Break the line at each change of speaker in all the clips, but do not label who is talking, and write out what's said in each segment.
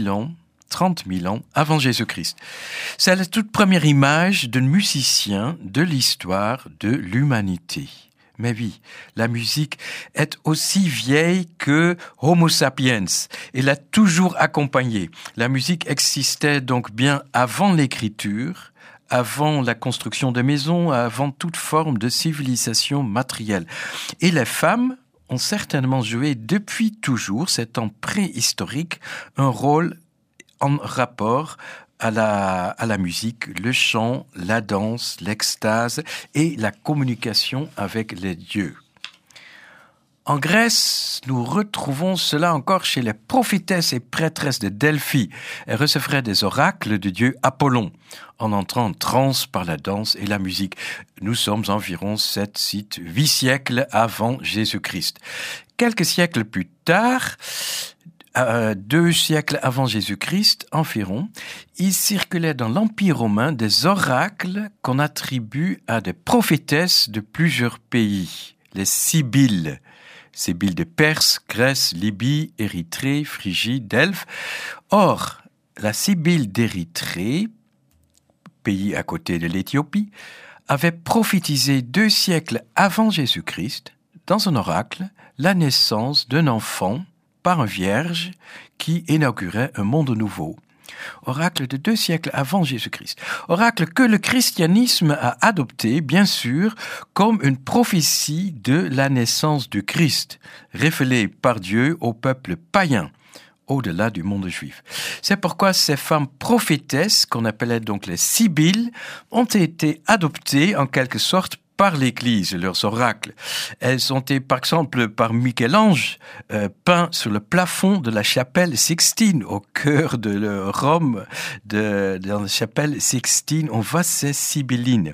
30 000 ans avant Jésus-Christ. C'est la toute première image d'un musicien de l'histoire de l'humanité. Mais oui, la musique est aussi vieille que Homo sapiens. Elle a toujours accompagné. La musique existait donc bien avant l'écriture, avant la construction de maisons, avant toute forme de civilisation matérielle. Et les femmes ont certainement joué depuis toujours, c'est temps préhistorique, un rôle en rapport à la musique, le chant, la danse, l'extase et la communication avec les dieux. En Grèce, nous retrouvons cela encore chez les prophétesses et prêtresses de Delphi. Elles recevraient des oracles du dieu Apollon en entrant en transe par la danse et la musique. Nous sommes environ 8 siècles avant Jésus-Christ. Quelques siècles plus tard, 2 siècles avant Jésus-Christ environ, il circulait dans l'Empire romain des oracles qu'on attribue à des prophétesses de plusieurs pays, les Sibylles. Sibylles de Perse, Grèce, Libye, Érythrée, Phrygie, Delphes. Or, la Sibylle d'Érythrée, pays à côté de l'Éthiopie, avait prophétisé 2 siècles avant Jésus-Christ, dans un oracle, la naissance d'un enfant par un vierge qui inaugurait un monde nouveau. Oracle de 2 siècles avant Jésus-Christ. Oracle que le christianisme a adopté, bien sûr, comme une prophétie de la naissance du Christ, révélée par Dieu au peuple païen, au-delà du monde juif. C'est pourquoi ces femmes prophétesses, qu'on appelait donc les Sibylles, ont été adoptées en quelque sorte par l'Église, leurs oracles. Elles ont été, par exemple, par Michel-Ange, peints sur le plafond de la chapelle Sixtine, au cœur de Rome, dans la chapelle Sixtine, on voit ces Sibyllines.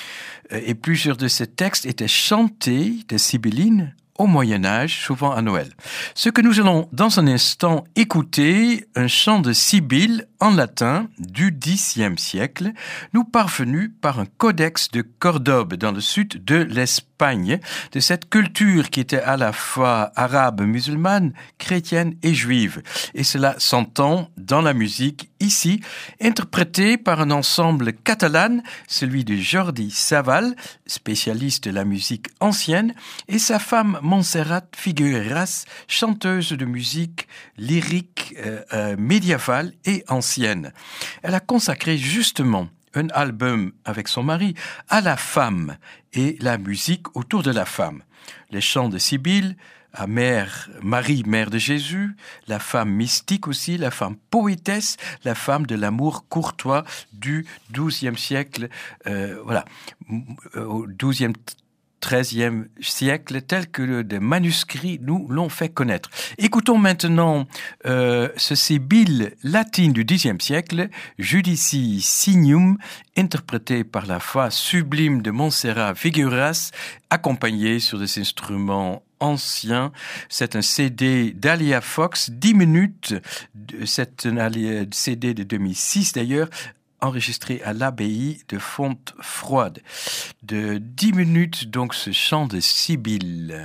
Et plusieurs de ces textes étaient chantés, des Sibyllines, au Moyen-Âge, souvent à Noël. Ce que nous allons dans un instant écouter, un chant de Sibylle en latin du Xe siècle, nous parvenu par un codex de Cordobe dans le sud de l'Espagne, de cette culture qui était à la fois arabe, musulmane, chrétienne et juive. Et cela s'entend dans la musique ici, interprétée par un ensemble catalan, celui de Jordi Savall, spécialiste de la musique ancienne, et sa femme Montserrat Figueras, chanteuse de musique lyrique médiévale et ancienne. Elle a consacré justement un album avec son mari à la femme et la musique autour de la femme. Les chants de Sibylle, à Marie, mère de Jésus, la femme mystique aussi, la femme poétesse, la femme de l'amour courtois du XIIe siècle, au XIIe, XIIIe siècle, tel que des manuscrits nous l'ont fait connaître. Écoutons maintenant ce Sibylle latine du Xe siècle, Judici Signum, interprété par la voix sublime de Montserrat Figueras, accompagné sur des instruments anciens. C'est un CD d'Alia Fox, 10 minutes, c'est un CD de 2006 d'ailleurs, enregistré à l'abbaye de Fontfroide. De 10 minutes, donc, ce chant de Sibylle.